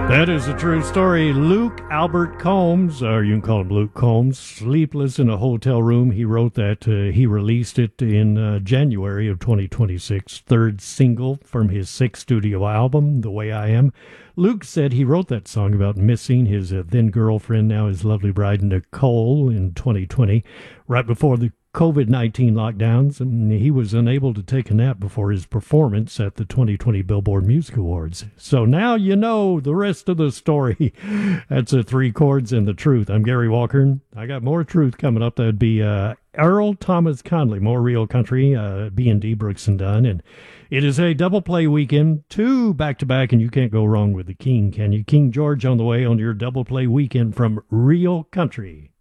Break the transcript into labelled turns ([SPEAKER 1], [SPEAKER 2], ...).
[SPEAKER 1] That is a true story. Luke Albert Combs, or you can call him Luke Combs, Sleepless in a Hotel Room. He wrote that. He released it in January of 2026, third single from his sixth studio album, The Way I Am. Luke said he wrote that song about missing his then girlfriend, now his lovely bride, Nicole, in 2020, right before the COVID-19 lockdowns, and he was unable to take a nap before his performance at the 2020 Billboard Music Awards. So now you know the rest of the story. That's Three Chords and the Truth. I'm Gary Walker. I got more truth coming up. That would be Earl Thomas Conley, more real country, B&D Brooks and Dunn. And it is a double play weekend, two back-to-back, and you can't go wrong with the King, can you? King George on the way on your double play weekend from Real Country.